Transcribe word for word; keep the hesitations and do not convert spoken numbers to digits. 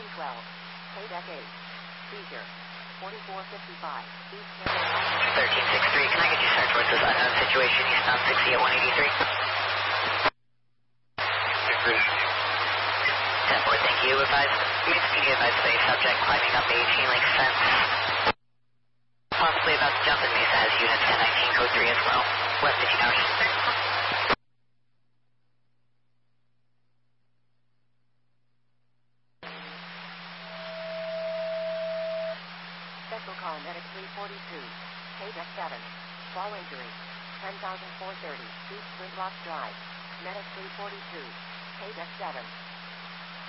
twelve. K-Deck eight. Seizure. forty-four fifty-five. East thirteen sixty-three, can I get you sent towards this unknown situation, eastbound sixty at one eighty-three? ten four, thank you. Advise, please can you advise the subject climbing up a chain link fence, possibly about to jump in Mesa as unit ten nineteen code three as well. West fifty hours. Special call medic three forty-two. K-Deck seven. Fall injury. ten thousand four hundred thirty. East Sprintrock Drive. Medic three forty-two. K-Deck seven.